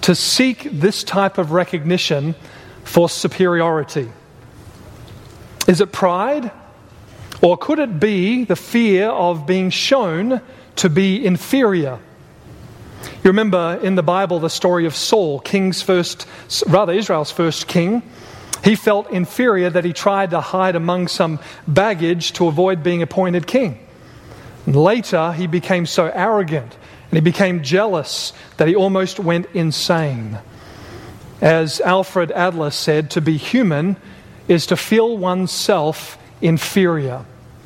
to seek this type of recognition for superiority? Is it pride? Or could it be the fear of being shown to be inferior? You remember in the Bible the story of Saul, Israel's first king. He felt inferior that he tried to hide among some baggage to avoid being appointed king. And later he became so arrogant and he became jealous that he almost went insane. As Alfred Adler said, to be human is to feel oneself inferior.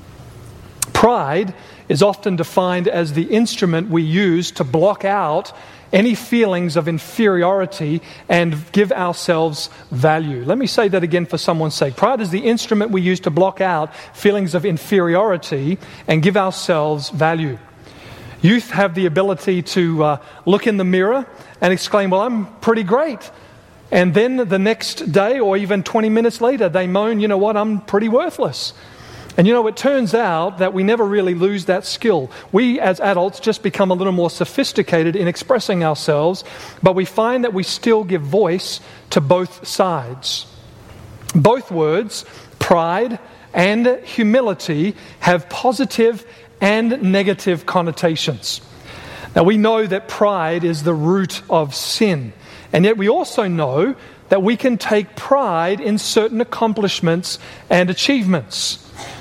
Pride is often defined as the instrument we use to block out any feelings of inferiority and give ourselves value. Let me say that again for someone's sake. Pride is the instrument we use to block out feelings of inferiority and give ourselves value. Youth have the ability to look in the mirror and exclaim, well, I'm pretty great. And then the next day or even 20 minutes later, they moan, you know what, I'm pretty worthless. And it turns out that we never really lose that skill. We as adults just become a little more sophisticated in expressing ourselves, but we find that we still give voice to both sides. Both words, pride and humility, have positive and negative connotations. Now we know that pride is the root of sin, and yet we also know that we can take pride in certain accomplishments and achievements.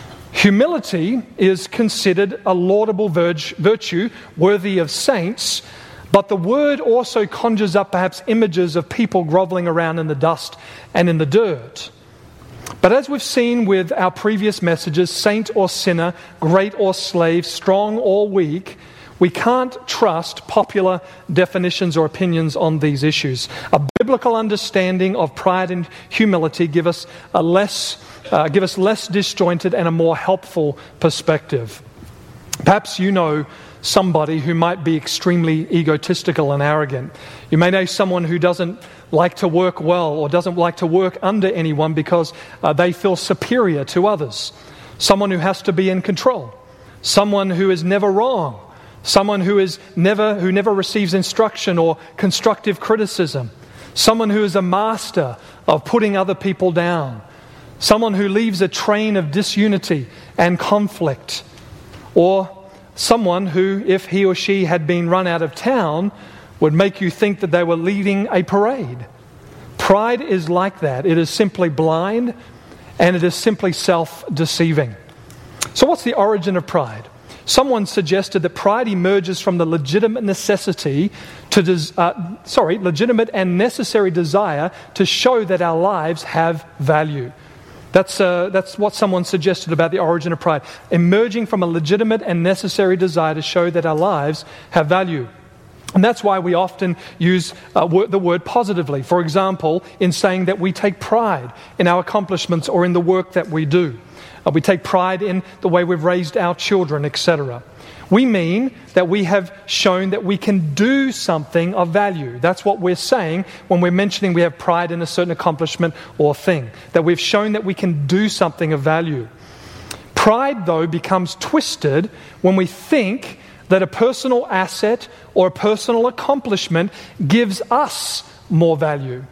Humility is considered a laudable virtue worthy of saints, but the word also conjures up perhaps images of people groveling around in the dust and in the dirt. But as we've seen with our previous messages, saint or sinner, great or slave, strong or weak, we can't trust popular definitions or opinions on these issues. A biblical understanding of pride and humility give us less disjointed and a more helpful perspective. Perhaps you know somebody who might be extremely egotistical and arrogant. You may know someone who doesn't like to work well or doesn't like to work under anyone because they feel superior to others. Someone who has to be in control. Someone who is never wrong. Someone who never receives instruction or constructive criticism. Someone who is a master of putting other people down. Someone who leaves a train of disunity and conflict. Or someone who, if he or she had been run out of town, would make you think that they were leading a parade. Pride is like that. It is simply blind and it is simply self-deceiving. So what's the origin of pride? Someone suggested that pride emerges from the legitimate legitimate and necessary desire to show that our lives have value. That's what someone suggested about the origin of pride. Emerging from a legitimate and necessary desire to show that our lives have value. And that's why we often use the word positively. For example, in saying that we take pride in our accomplishments or in the work that we do. We take pride in the way we've raised our children, etc. We mean that we have shown that we can do something of value. That's what we're saying when we're mentioning we have pride in a certain accomplishment or thing. That we've shown that we can do something of value. Pride, though, becomes twisted when we think that a personal asset or a personal accomplishment gives us more value.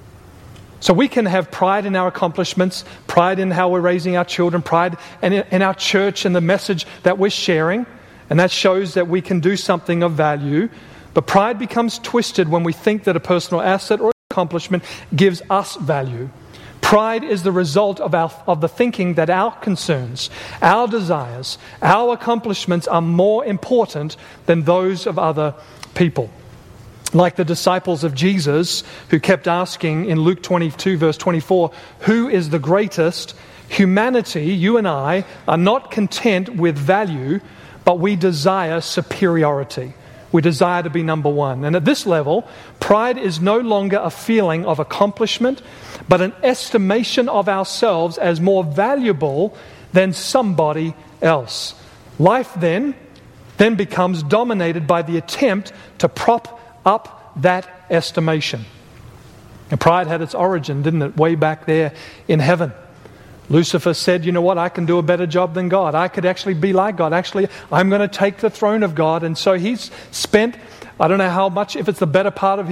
So we can have pride in our accomplishments, pride in how we're raising our children, pride in our church and the message that we're sharing, and that shows that we can do something of value. But pride becomes twisted when we think that a personal asset or accomplishment gives us value. Pride is the result of the thinking that our concerns, our desires, our accomplishments are more important than those of other people. Like the disciples of Jesus who kept asking in Luke 22 verse 24, who is the greatest? Humanity, you and I, are not content with value, but we desire superiority. We desire to be number one. And at this level, pride is no longer a feeling of accomplishment, but an estimation of ourselves as more valuable than somebody else. Life then becomes dominated by the attempt to prop up that estimation. And pride had its origin, didn't it, way back there in heaven. Lucifer said, you know what, I can do a better job than God. I could actually be like God. Actually, I'm going to take the throne of God. And so he's spent, I don't know how much, if it's the better part of